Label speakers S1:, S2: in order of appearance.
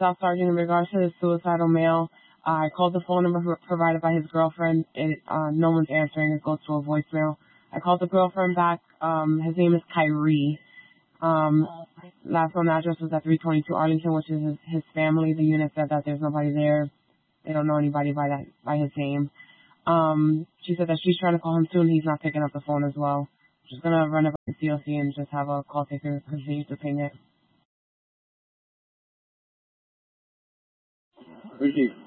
S1: Staff Sergeant, in regards to the suicidal male, I called the phone number provided by his girlfriend. No one's answering. It goes to a voicemail. I called the girlfriend back. His name is Kyrie. Last known address was at 322 Arlington, which is his family. The unit said that there's nobody there. They don't know anybody by his name. She said that she's trying to call him soon. He's not picking up the phone as well. Just gonna run it by the COC and just have a call taker continue to ping it.
S2: Ricky.